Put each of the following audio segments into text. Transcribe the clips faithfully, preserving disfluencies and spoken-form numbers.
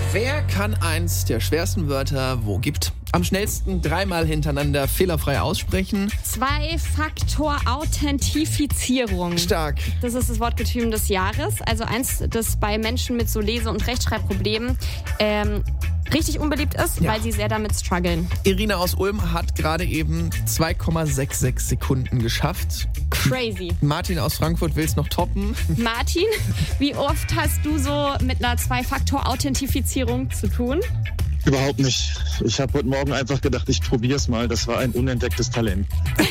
Wer kann eins der schwersten Wörter wo gibt? Am schnellsten dreimal hintereinander fehlerfrei aussprechen. Zwei-Faktor-Authentifizierung. Stark. Das ist das Wortgetüm des Jahres. Also eins, das bei Menschen mit so Lese- und Rechtschreibproblemen ähm, richtig unbeliebt ist, Ja. weil sie sehr damit strugglen. Irina aus Ulm hat gerade eben zwei Komma sechsundsechzig Sekunden geschafft. Crazy. Martin aus Frankfurt will es noch toppen. Martin, wie oft hast du so mit einer Zwei-Faktor-Authentifizierung zu tun? Überhaupt nicht. Ich habe heute Morgen einfach gedacht, ich probiere es mal. Das war ein unentdecktes Talent.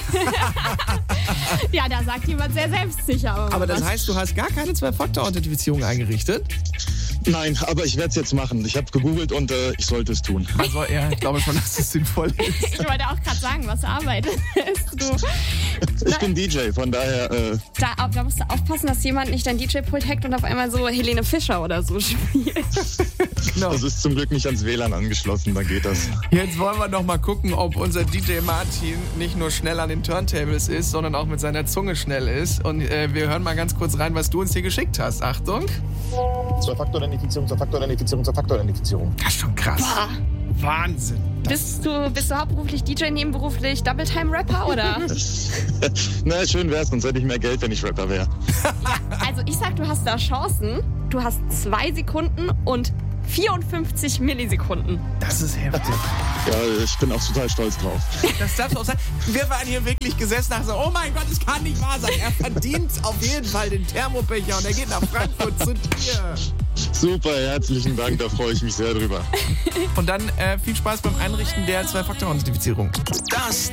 Ja, da sagt jemand sehr selbstsicher. Aber das was. heißt, du hast gar keine Zwei-Faktor-Authentifizierung eingerichtet? Nein, aber ich werde es jetzt machen. Ich habe gegoogelt und äh, ich sollte es tun. Also ja, ich glaube schon, dass es sinnvoll ist. Ich wollte auch gerade sagen, was arbeitest du? Ich bin D J, von daher... Äh, Da, da musst du aufpassen, dass jemand nicht dein D J-Pult hackt und auf einmal so Helene Fischer oder so spielt. Genau. das ist zum Glück nicht ans W L A N angeschlossen, da geht das. Jetzt wollen wir noch mal gucken, ob unser D J Martin nicht nur schnell an den Turntables ist, sondern auch mit seiner Zunge schnell ist. Und äh, wir hören mal ganz kurz rein, was du uns hier geschickt hast. Achtung. Zwei-Faktor-Identifizierung, Zwei-Faktor-Identifizierung, Zwei-Faktor-Identifizierung. Das ist schon krass. Boah. Wahnsinn. Bist du, bist du hauptberuflich D J, nebenberuflich Double-Time-Rapper, oder? Na, schön wär's, sonst hätte ich mehr Geld, wenn ich Rapper wäre. Also ich sag, du hast da Chancen. Du hast zwei Sekunden und vierundfünfzig Millisekunden. Das ist heftig. Ja, ich bin auch total stolz drauf. Das darfst du auch sagen. Wir waren hier wirklich gesessen und so, oh mein Gott, es kann nicht wahr sein. Er verdient auf jeden Fall den Thermobecher und er geht nach Frankfurt zu dir. Super, herzlichen Dank, da freue ich mich sehr drüber. Und dann äh, viel Spaß beim Einrichten der Zwei-Faktor-Authentifizierung. Das